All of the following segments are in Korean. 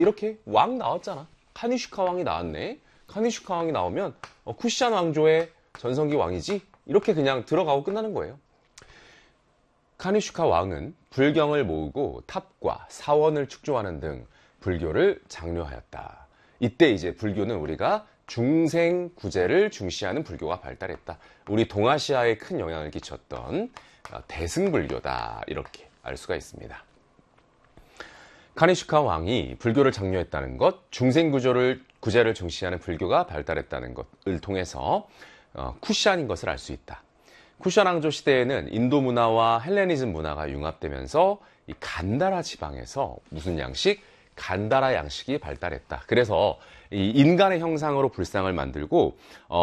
이렇게 왕 나왔잖아. 카니슈카 왕이 나왔네. 카니슈카 왕이 나오면 쿠시안 왕조의 전성기 왕이지? 이렇게 그냥 들어가고 끝나는 거예요. 카니슈카 왕은 불경을 모으고 탑과 사원을 축조하는 등 불교를 장려하였다. 이때 이제 불교는 우리가 중생구제를 중시하는 불교가 발달했다. 우리 동아시아에 큰 영향을 끼쳤던 대승불교다. 이렇게 알 수가 있습니다. 카니슈카 왕이 불교를 장려했다는 것, 중생구제를 중시하는 불교가 발달했다는 것을 통해서 쿠시안인 것을 알 수 있다. 쿠시안 왕조 시대에는 인도 문화와 헬레니즘 문화가 융합되면서 이 간다라 지방에서 무슨 양식? 간다라 양식이 발달했다. 그래서 이 인간의 형상으로 불상을 만들고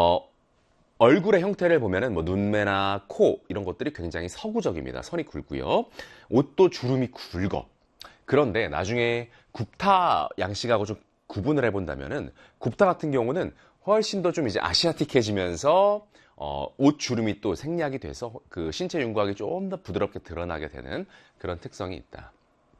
얼굴의 형태를 보면은 뭐 눈매나 코 이런 것들이 굉장히 서구적입니다. 선이 굵고요. 옷도 주름이 굵어. 그런데 나중에 굽타 양식하고 좀 구분을 해본다면은 굽타 같은 경우는 훨씬 더 좀 이제 아시아틱해지면서 옷 주름이 또 생략이 돼서 그 신체 윤곽이 좀 더 부드럽게 드러나게 되는 그런 특성이 있다.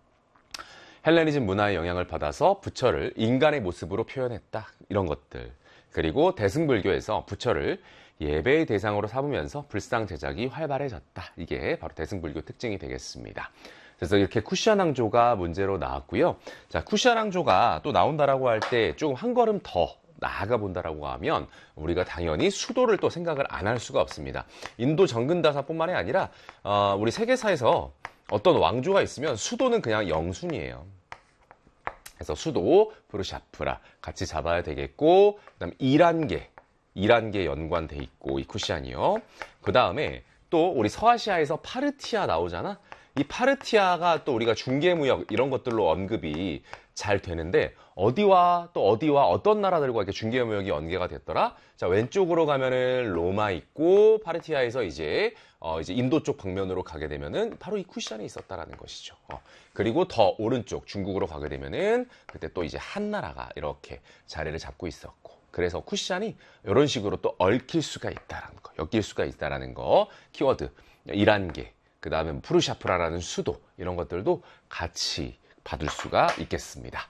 헬레니즘 문화의 영향을 받아서 부처를 인간의 모습으로 표현했다. 이런 것들. 그리고 대승불교에서 부처를 예배의 대상으로 삼으면서 불상 제작이 활발해졌다. 이게 바로 대승불교 특징이 되겠습니다. 그래서 이렇게 쿠시안 왕조가 문제로 나왔고요. 자, 쿠시안 왕조가 또 나온다라고 할 때 조금 한 걸음 더 나아가 본다라고 하면 우리가 당연히 수도를 또 생각을 안 할 수가 없습니다. 인도 정근다사뿐만이 아니라 우리 세계사에서 어떤 왕조가 있으면 수도는 그냥 영순이에요. 그래서 수도 푸르샤프라 같이 잡아야 되겠고, 그다음 이란계 연관돼 있고 이 쿠시안이요. 그 다음에 또 우리 서아시아에서 파르티아 나오잖아. 이 파르티아가 또 우리가 중개무역 이런 것들로 언급이 잘 되는데 어디와 어떤 나라들과 이렇게 중개무역이 연계가 됐더라? 자, 왼쪽으로 가면은 로마 있고 파르티아에서 이제 인도 쪽 방면으로 가게 되면은 바로 이 쿠시안이 있었다라는 것이죠. 그리고 더 오른쪽 중국으로 가게 되면은 그때 또 이제 한나라가 이렇게 자리를 잡고 있었고, 그래서 쿠시안이 이런 식으로 또 얽힐 수가 있다라는 거, 엮일 수가 있다라는 거, 키워드 이란계, 그 다음에 푸르샤프라라는 수도 이런 것들도 같이 받을 수가 있겠습니다.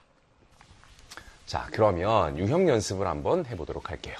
자, 그러면 유형 연습을 한번 해보도록 할게요.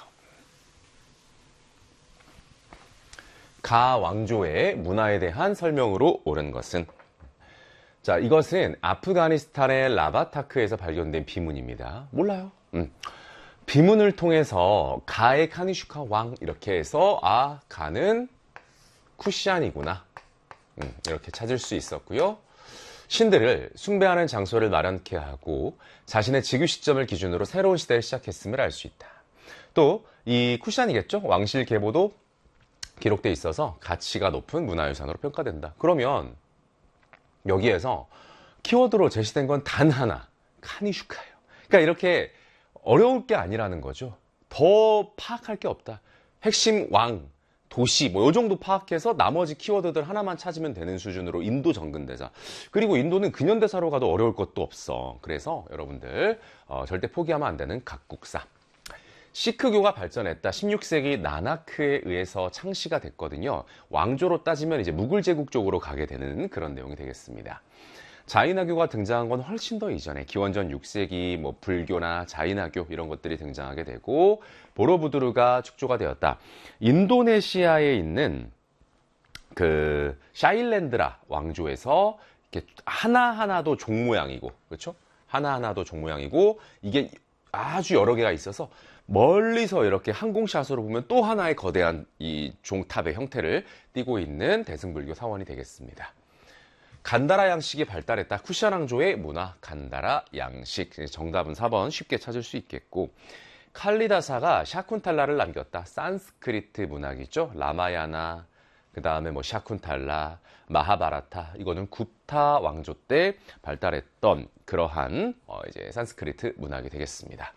가 왕조의 문화에 대한 설명으로 옳은 것은? 자, 이것은 아프가니스탄의 라바타크에서 발견된 비문입니다. 몰라요. 비문을 통해서 가의 카니슈카 왕 이렇게 해서 가는 쿠시안이구나. 이렇게 찾을 수 있었고요. 신들을 숭배하는 장소를 마련케 하고 자신의 즉위 시점을 기준으로 새로운 시대를 시작했음을 알 수 있다. 또 이 쿠시안이겠죠? 왕실 계보도 기록돼 있어서 가치가 높은 문화유산으로 평가된다. 그러면 여기에서 키워드로 제시된 건 단 하나, 카니슈카예요. 그러니까 이렇게 어려울 게 아니라는 거죠. 더 파악할 게 없다. 핵심 왕, 도시 뭐 요 정도 파악해서 나머지 키워드들 하나만 찾으면 되는 수준으로 인도 정근대사. 그리고 인도는 근현대사로 가도 어려울 것도 없어. 그래서 여러분들 절대 포기하면 안 되는 각국사. 시크교가 발전했다. 16세기 나나크에 의해서 창시가 됐거든요. 왕조로 따지면 이제 무굴 제국 쪽으로 가게 되는 그런 내용이 되겠습니다. 자이나교가 등장한 건 훨씬 더 이전에 기원전 6세기 뭐 불교나 자이나교 이런 것들이 등장하게 되고 보로부두르가 축조가 되었다. 인도네시아에 있는 그 샤일랜드라 왕조에서 이렇게 하나하나도 종 모양이고, 그렇죠? 하나하나도 종 모양이고 이게 아주 여러 개가 있어서 멀리서 이렇게 항공샷으로 보면 또 하나의 거대한 이 종탑의 형태를 띠고 있는 대승불교 사원이 되겠습니다. 간다라 양식이 발달했다. 쿠시안 왕조의 문화, 간다라 양식. 정답은 4번 쉽게 찾을 수 있겠고, 칼리다사가 샤쿤탈라를 남겼다. 산스크리트 문학이죠. 라마야나, 그 다음에 뭐 샤쿤탈라, 마하바라타. 이거는 굽타 왕조 때 발달했던 그러한 이제 산스크리트 문학이 되겠습니다.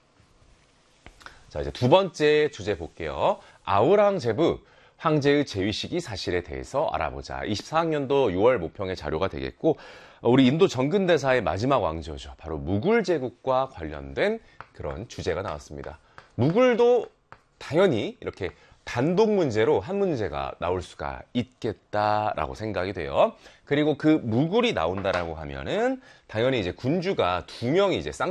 자, 이제 두 번째 주제 볼게요. 아우랑제브 황제의 재위 시기 사실에 대해서 알아보자. 24학년도 6월 모평의 자료가 되겠고, 우리 인도 정근대사의 마지막 왕조죠. 바로 무굴 제국과 관련된 그런 주제가 나왔습니다. 무굴도 당연히 이렇게 단독 문제로 한 문제가 나올 수가 있겠다라고 생각이 돼요. 그리고 그 무굴이 나온다라고 하면은 당연히 이제 군주가 두 명이 이제